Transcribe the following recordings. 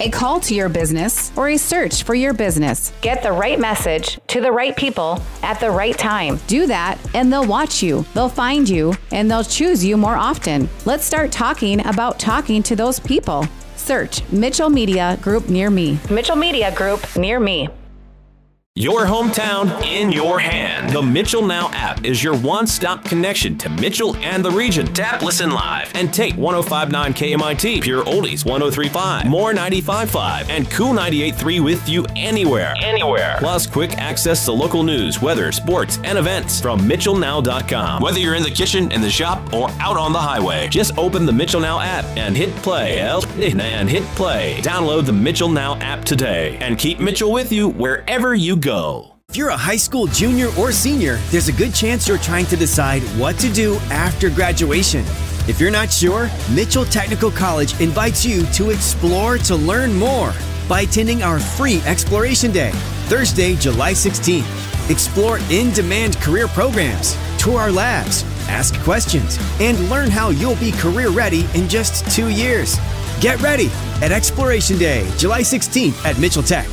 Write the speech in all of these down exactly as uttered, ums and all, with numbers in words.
a call to your business, or a search for your business. Get the right message to the right people at the right time. Do that, and they'll watch you, they'll find you, and they'll choose you more often. Let's start talking about talking to those people. Search Mitchell Media Group near me. Mitchell Media Group near me. Your hometown in your hand. The Mitchell Now app is your one-stop connection to Mitchell and the region. Tap, listen live, and take one oh five point nine K M I T, Pure Oldies one oh three point five, More ninety-five point five, and Cool ninety-eight point three with you anywhere. Anywhere. Plus, quick access to local news, weather, sports, and events from Mitchell Now dot com. Whether you're in the kitchen, in the shop, or out on the highway, just open the Mitchell Now app and hit play. And hit play. Download the Mitchell Now app today and keep Mitchell with you wherever you go. Go. If you're a high school junior or senior, there's a good chance you're trying to decide what to do after graduation. If you're not sure, Mitchell Technical College invites you to explore to learn more by attending our free Exploration Day, Thursday, July sixteenth. Explore in-demand career programs, tour our labs, ask questions, and learn how you'll be career ready in just two years. Get ready at Exploration Day, July sixteenth at Mitchell Tech.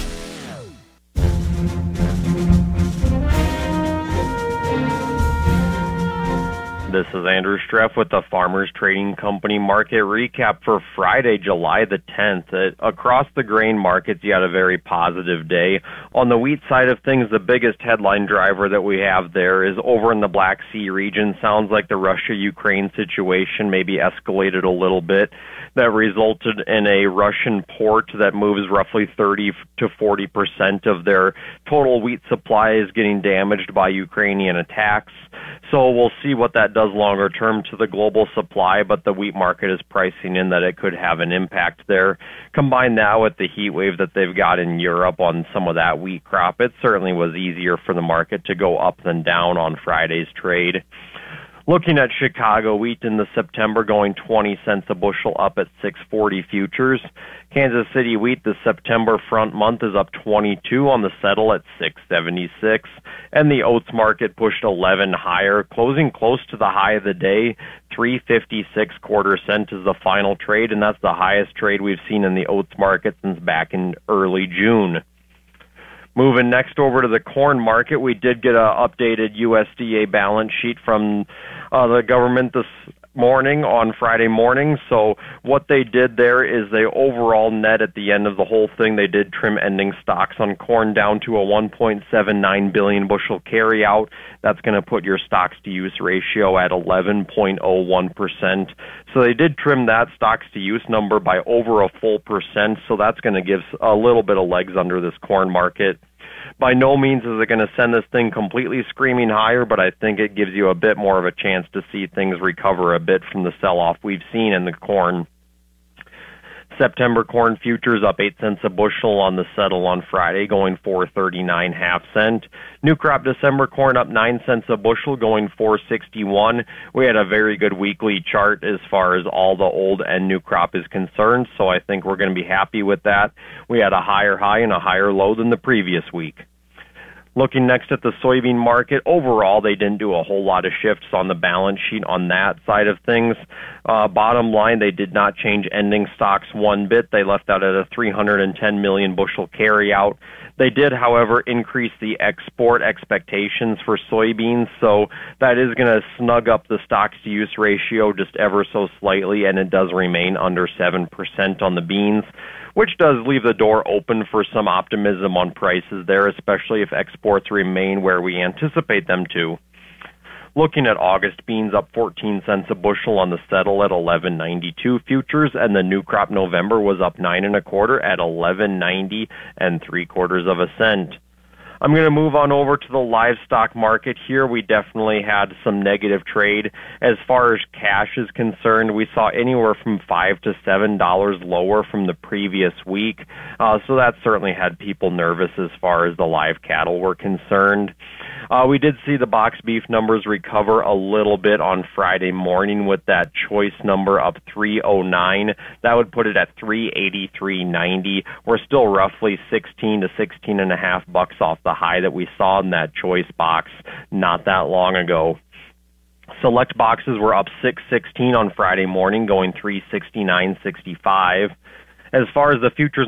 This is Andrew Streff with the Farmers Trading Company market recap for Friday, July the tenth. Across the grain markets, you had a very positive day. On the wheat side of things, the biggest headline driver that we have there is over in the Black Sea region. Sounds like the Russia-Ukraine situation maybe escalated a little bit. That resulted in a Russian port that moves roughly thirty to forty percent of their total wheat supply is getting damaged by Ukrainian attacks. So we'll see what that does longer term to the global supply, but the wheat market is pricing in that it could have an impact there. Combine that with the heat wave that they've got in Europe on some of that wheat crop, it certainly was easier for the market to go up than down on Friday's trade. Looking at Chicago wheat in the September going twenty cents a bushel up at six forty futures. Kansas City wheat, the September front month is up twenty-two on the settle at six seventy-six. And the oats market pushed eleven higher, closing close to the high of the day. three fifty-six quarter cent is the final trade, and that's the highest trade we've seen in the oats market since back in early June. Moving next over to the corn market, we did get an updated U S D A balance sheet from uh, the government this morning on Friday morning. So what they did there is they overall net at the end of the whole thing, they did trim ending stocks on corn down to a one point seven nine billion bushel carryout. That's going to put your stocks to use ratio at eleven point oh one percent. So they did trim that stocks to use number by over a full percent. So that's going to give a little bit of legs under this corn market. By no means is it going to send this thing completely screaming higher, but I think it gives you a bit more of a chance to see things recover a bit from the sell-off we've seen in the corn. September corn futures up eight cents a bushel on the settle on Friday, going four thirty-nine half cent. New crop December corn up nine cents a bushel, going four sixty-one. We had a very good weekly chart as far as all the old and new crop is concerned, so I think we're going to be happy with that. We had a higher high and a higher low than the previous week. Looking next at the soybean market, overall, they didn't do a whole lot of shifts on the balance sheet on that side of things. Uh, bottom line, they did not change ending stocks one bit. They left out at a three hundred ten million bushel carryout. They did, however, increase the export expectations for soybeans, so that is going to snug up the stocks-to-use ratio just ever so slightly, and it does remain under seven percent on the beans, which does leave the door open for some optimism on prices there, especially if exports remain where we anticipate them to. Looking at August beans up fourteen cents a bushel on the settle at eleven ninety-two futures, and the new crop November was up nine and a quarter at eleven ninety and three quarters of a cent. I'm going to move on over to the livestock market here. We definitely had some negative trade. As far as cash is concerned, we saw anywhere from five to seven dollars lower from the previous week. Uh, so that certainly had people nervous as far as the live cattle were concerned. Uh, we did see the box beef numbers recover a little bit on Friday morning with that choice number up three oh nine. That would put it at three eighty-three ninety. We're still roughly sixteen to sixteen and a half bucks off the high that we saw in that choice box not that long ago. Select boxes were up six sixteen on Friday morning, going three sixty-nine sixty-five. As far as the futures